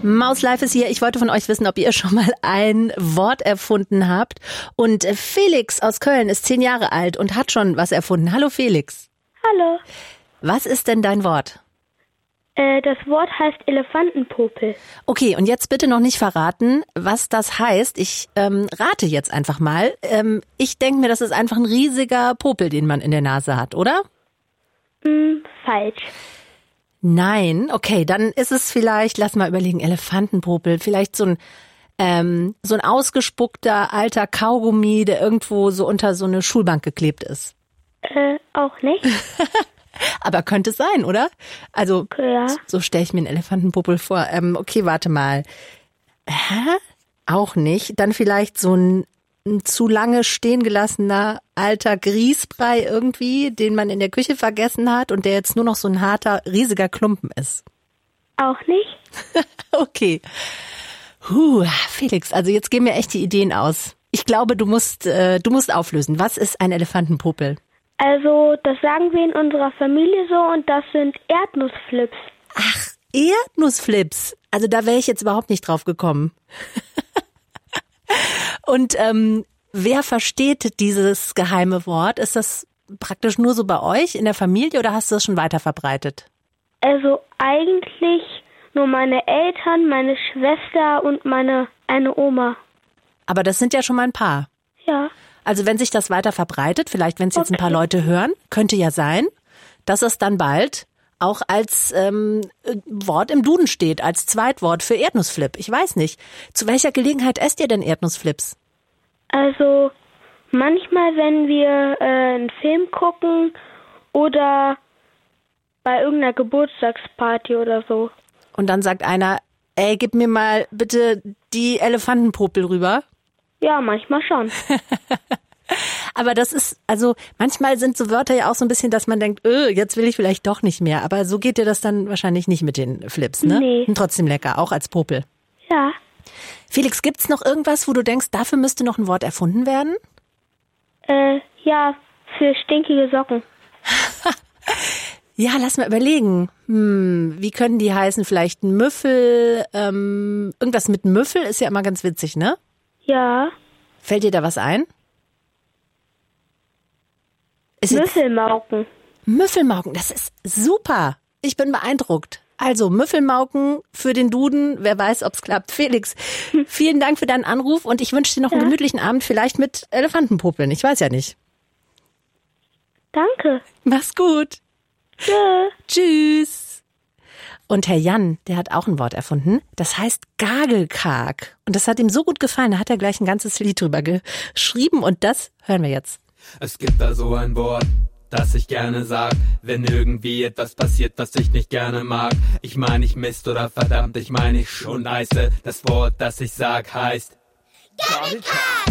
Maus Live ist hier. Ich wollte von euch wissen, ob ihr schon mal ein Wort erfunden habt. Und Felix aus Köln ist 10 Jahre alt und hat schon was erfunden. Hallo Felix. Hallo. Was ist denn dein Wort? Das Wort heißt Elefantenpopel. Okay, und jetzt bitte noch nicht verraten, was das heißt. Ich rate jetzt einfach mal. Ich denke mir, das ist einfach ein riesiger Popel, den man in der Nase hat, oder? Falsch. Nein, okay, dann ist es vielleicht, lass mal überlegen, Elefantenpopel, vielleicht so ein ausgespuckter alter Kaugummi, der irgendwo so unter so eine Schulbank geklebt ist. Auch nicht. Aber könnte es sein, oder? Also, Ja. So stelle ich mir einen Elefantenpopel vor. Okay, warte mal. Auch nicht. Dann vielleicht so ein zu lange stehen gelassener alter Grießbrei irgendwie, den man in der Küche vergessen hat und der jetzt nur noch so ein harter, riesiger Klumpen ist. Auch nicht. Okay. Felix, also jetzt gehen mir echt die Ideen aus. Ich glaube, du musst auflösen. Was ist ein Elefantenpopel? Also, das sagen wir in unserer Familie so und das sind Erdnussflips. Ach, Erdnussflips. Also da wäre ich jetzt überhaupt nicht drauf gekommen. Und wer versteht dieses geheime Wort? Ist das praktisch nur so bei euch in der Familie oder hast du das schon weiter verbreitet? Also eigentlich nur meine Eltern, meine Schwester und eine Oma. Aber das sind ja schon mal ein paar. Ja. Also wenn sich das weiter verbreitet, vielleicht wenn es jetzt ein paar Leute hören, könnte ja sein, dass es dann bald auch als Wort im Duden steht, als Zweitwort für Erdnussflip. Ich weiß nicht. Zu welcher Gelegenheit esst ihr denn Erdnussflips? Also manchmal, wenn wir einen Film gucken oder bei irgendeiner Geburtstagsparty oder so. Und dann sagt einer, ey, gib mir mal bitte die Elefantenpopel rüber. Ja, manchmal schon. Aber das ist, also manchmal sind so Wörter ja auch so ein bisschen, dass man denkt, jetzt will ich vielleicht doch nicht mehr. Aber so geht dir das dann wahrscheinlich nicht mit den Flips, ne? Nee. Und trotzdem lecker, auch als Popel. Ja. Felix, gibt's noch irgendwas, wo du denkst, dafür müsste noch ein Wort erfunden werden? Ja, für stinkige Socken. Ja, lass mal überlegen. Wie können die heißen? Vielleicht ein Müffel, irgendwas mit Müffel ist ja immer ganz witzig, ne? Ja. Fällt dir da was ein? Müffelmauken. Müffelmauken, das ist super. Ich bin beeindruckt. Also Müffelmauken für den Duden, wer weiß, ob's klappt. Felix, vielen Dank für deinen Anruf und ich wünsche dir noch einen gemütlichen Abend, vielleicht mit Elefantenpopeln. Ich weiß ja nicht. Danke. Mach's gut. Tschö. Tschüss. Und Herr Jan, der hat auch ein Wort erfunden, das heißt Gagelkarg. Und das hat ihm so gut gefallen, da hat er gleich ein ganzes Lied drüber geschrieben und das hören wir jetzt. Es gibt da so ein Wort, das ich gerne sag, wenn irgendwie etwas passiert, was ich nicht gerne mag. Ich meine nicht Mist oder verdammt, ich meine ich schon leiste. Das Wort, das ich sag, heißt Gagelkarg.